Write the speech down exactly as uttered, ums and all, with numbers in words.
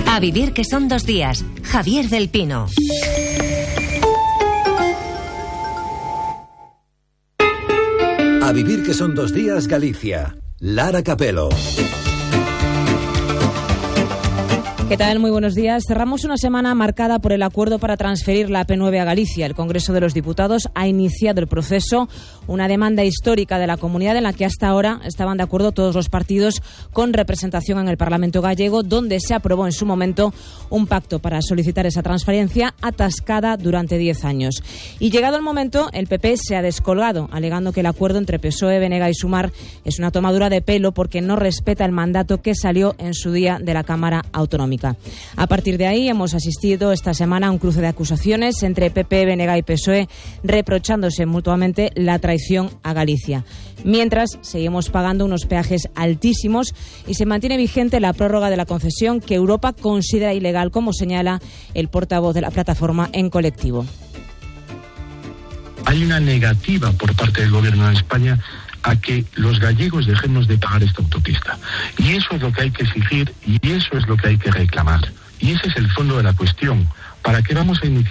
A vivir que son dos días. Javier del Pino. A vivir que son dos días, Galicia. Lara Capelo. ¿Qué tal? Muy buenos días. Cerramos una semana marcada por el acuerdo para transferir la A P nueve a Galicia. El Congreso de los Diputados ha iniciado el proceso, una demanda histórica de la comunidad en la que hasta ahora estaban de acuerdo todos los partidos con representación en el Parlamento gallego, donde se aprobó en su momento un pacto para solicitar esa transferencia atascada durante diez años. Y llegado el momento, el P P se ha descolgado, alegando que el acuerdo entre P S O E, B N G y Sumar es una tomadura de pelo porque no respeta el mandato que salió en su día de la Cámara Autonómica. A partir de ahí hemos asistido esta semana a un cruce de acusaciones entre P P, B N G y P S O E, reprochándose mutuamente la traición a Galicia. Mientras, seguimos pagando unos peajes altísimos y se mantiene vigente la prórroga de la concesión que Europa considera ilegal, como señala el portavoz de la plataforma En Colectivo. Hay una negativa por parte del Gobierno de España a que los gallegos dejemos de pagar esta autopista. Y eso es lo que hay que exigir y eso es lo que hay que reclamar. Y ese es el fondo de la cuestión. ¿Para qué vamos a iniciar